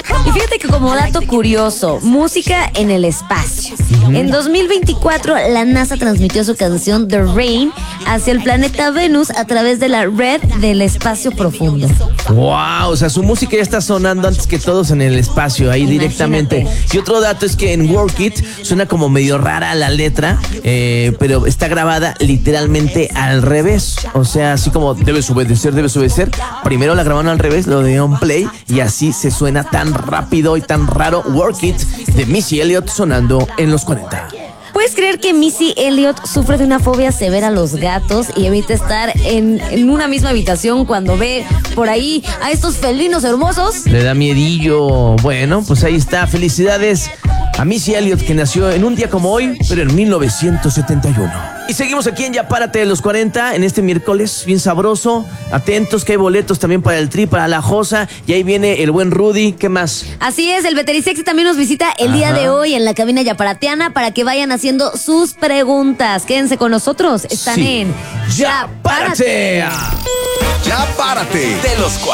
Y fíjate que como dato curioso, música en el espacio. En 2024, la NASA transmitió su canción The Rain hacia el planeta Venus a través de la red del espacio profundo. Wow, o sea, su música ya está sonando antes que todos en el espacio, ahí directamente. Y otro dato es que en Work It suena como medio rara la letra, pero está grabada literalmente al revés. O sea, así como debes obedecer. Primero la grabaron al revés, lo dieron play y así se suena tan rápido y tan raro. Work It de Missy Elliott sonando en los 40. ¿Puedes creer que Missy Elliott sufre de una fobia severa a los gatos y evita estar en una misma habitación cuando ve por ahí a estos felinos hermosos? Le da miedillo. Bueno, pues ahí está. Felicidades a Missy Elliott, que nació en un día como hoy, pero en 1971. Y seguimos aquí en Ya Párate de los 40, en este miércoles bien sabroso. Atentos que hay boletos también para el Tri, para la Josa. Y ahí viene el buen Rudy. ¿Qué más? Así es, el Veterisexy también nos visita el día de hoy en la cabina Yaparateana para que vayan haciendo sus preguntas. Quédense con nosotros. Están en Ya Párate. Ya Párate de los 40.